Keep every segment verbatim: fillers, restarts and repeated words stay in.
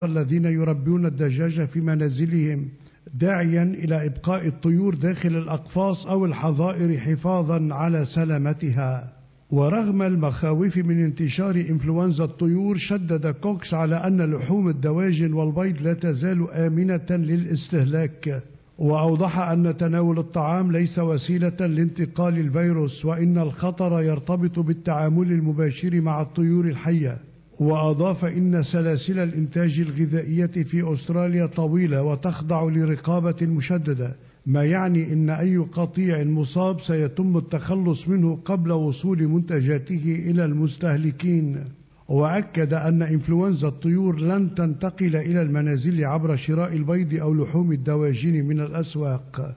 الذين يربون الدجاج في منازلهم، داعيا إلى إبقاء الطيور داخل الأقفاص أو الحظائر حفاظا على سلامتها. ورغم المخاوف من انتشار إنفلونزا الطيور، شدد كوكس على أن لحوم الدواجن والبيض لا تزال آمنة للاستهلاك، وأوضح أن تناول الطعام ليس وسيلة لانتقال الفيروس، وإن الخطر يرتبط بالتعامل المباشر مع الطيور الحية. وأضاف إن سلاسل الإنتاج الغذائية في أستراليا طويلة وتخضع لرقابة مشددة، ما يعني أن أي قطيع مصاب سيتم التخلص منه قبل وصول منتجاته إلى المستهلكين. وأكد أن إنفلونزا الطيور لن تنتقل إلى المنازل عبر شراء البيض أو لحوم الدواجن من الأسواق.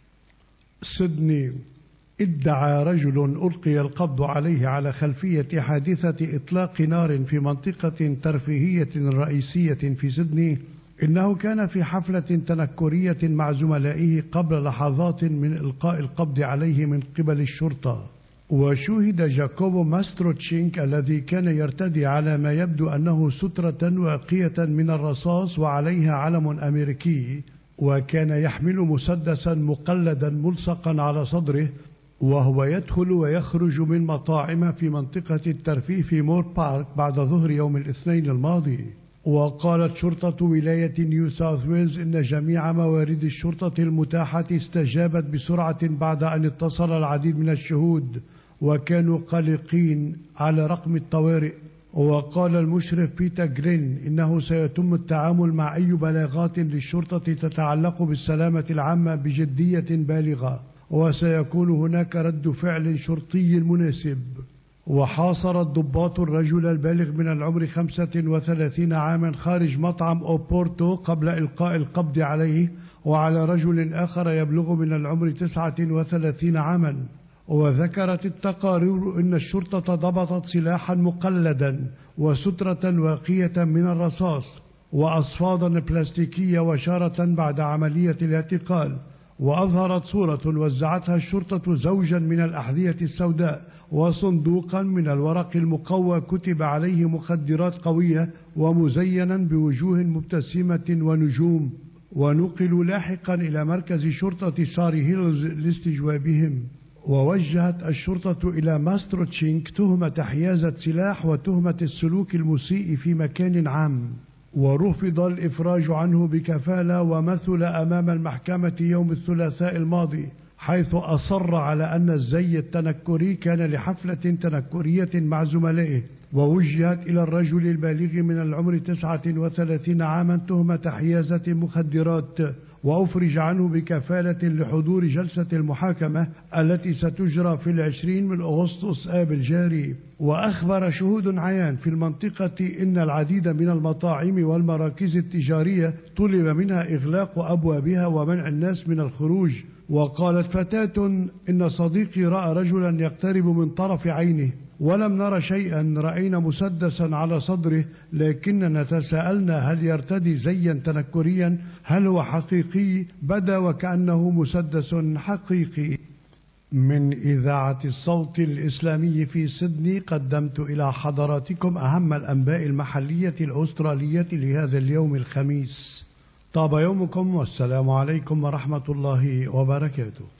سيدني. ادعى رجل ألقي القبض عليه على خلفية حادثة إطلاق نار في منطقة ترفيهية رئيسية في سيدني إنه كان في حفلة تنكرية مع زملائه قبل لحظات من إلقاء القبض عليه من قبل الشرطة. وشوهد جاكوبو ماستروتشينك الذي كان يرتدي على ما يبدو أنه سترة واقية من الرصاص وعليها علم أمريكي، وكان يحمل مسدسا مقلدا ملصقا على صدره، وهو يدخل ويخرج من مطاعم في منطقة الترفيه في مور بارك بعد ظهر يوم الاثنين الماضي. وقالت شرطة ولاية نيو ساوث ويلز إن جميع موارد الشرطة المتاحة استجابت بسرعة بعد أن اتصل العديد من الشهود وكانوا قلقين على رقم الطوارئ. وقال المشرف بيتر جرين إنه سيتم التعامل مع أي بلاغات للشرطة تتعلق بالسلامة العامة بجدية بالغة، وسيكون هناك رد فعل شرطي مناسب. وحاصر الضباط الرجل البالغ من العمر خمسة وثلاثين عاما خارج مطعم أوبورتو قبل إلقاء القبض عليه، وعلى رجل آخر يبلغ من العمر تسعة وثلاثين عاما. وذكرت التقارير أن الشرطة ضبطت سلاحا مقلدا وسترة واقية من الرصاص وأصفادا بلاستيكية وشارة بعد عملية الاعتقال. وأظهرت صورة وزعتها الشرطة زوجا من الأحذية السوداء وصندوقا من الورق المقوى كتب عليه مخدرات قوية ومزينا بوجوه مبتسمة ونجوم، ونقلوا لاحقا إلى مركز شرطة ساري هيلز لاستجوابهم. ووجهت الشرطة إلى ماستروتشينك تهمة حيازة سلاح وتهمة السلوك المسيء في مكان عام، ورفض الإفراج عنه بكفالة ومثل أمام المحكمة يوم الثلاثاء الماضي، حيث أصر على أن الزي التنكري كان لحفلة تنكرية مع زملائه. ووجهت إلى الرجل البالغ من العمر تسعة وثلاثين عاما تهمة حيازة مخدرات، وأفرج عنه بكفالة لحضور جلسة المحاكمة التي ستجرى في العشرين من أغسطس آب الجاري. وأخبر شهود عيان في المنطقة إن العديد من المطاعم والمراكز التجارية طلب منها إغلاق أبوابها ومنع الناس من الخروج. وقالت فتاة إن صديقي رأى رجلا يقترب من طرف عينه، ولم نرى شيئا، رأينا مسدسا على صدره، لكننا تساءلنا هل يرتدي زيا تنكريا، هل هو حقيقي؟ بدا وكأنه مسدس حقيقي. من إذاعة الصوت الإسلامي في سيدني قدمت إلى حضراتكم أهم الأنباء المحلية الأسترالية لهذا اليوم الخميس. طاب يومكم والسلام عليكم ورحمة الله وبركاته.